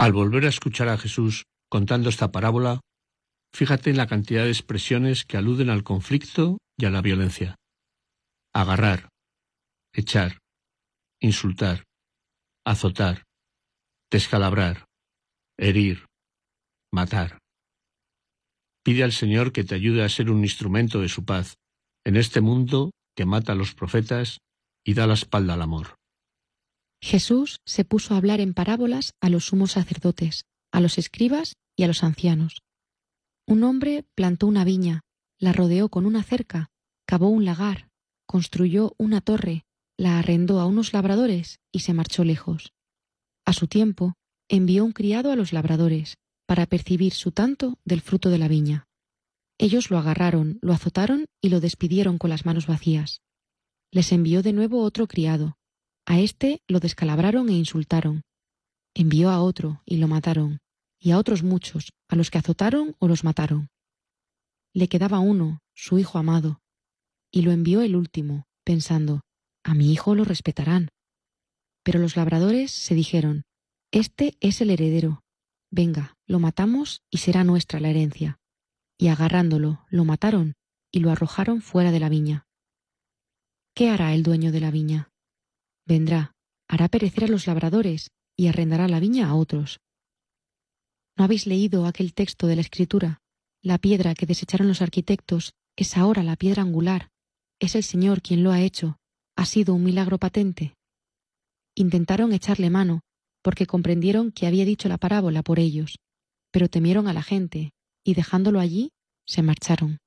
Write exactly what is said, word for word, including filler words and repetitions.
Al volver a escuchar a Jesús contando esta parábola, fíjate en la cantidad de expresiones que aluden al conflicto y a la violencia. Agarrar, echar, insultar, azotar, descalabrar, herir, matar. Pide al Señor que te ayude a ser un instrumento de su paz en este mundo que mata a los profetas y da la espalda al amor. Jesús se puso a hablar en parábolas a los sumos sacerdotes, a los escribas y a los ancianos. Un hombre plantó una viña, la rodeó con una cerca, cavó un lagar, construyó una torre, la arrendó a unos labradores y se marchó lejos. A su tiempo, envió un criado a los labradores para percibir su tanto del fruto de la viña. Ellos lo agarraron, lo azotaron y lo despidieron con las manos vacías. Les envió de nuevo otro criado. A éste lo descalabraron e insultaron. Envió a otro y lo mataron, y a otros muchos, a los que azotaron o los mataron. Le quedaba uno, su hijo amado, y lo envió el último, pensando, a mi hijo lo respetarán. Pero los labradores se dijeron, este es el heredero, venga, lo matamos y será nuestra la herencia. Y agarrándolo, lo mataron y lo arrojaron fuera de la viña. ¿Qué hará el dueño de la viña? Vendrá, hará perecer a los labradores y arrendará la viña a otros. ¿No habéis leído aquel texto de la Escritura? La piedra que desecharon los arquitectos es ahora la piedra angular. Es el Señor quien lo ha hecho. Ha sido un milagro patente. Intentaron echarle mano, porque comprendieron que había dicho la parábola por ellos, pero temieron a la gente, y dejándolo allí, se marcharon.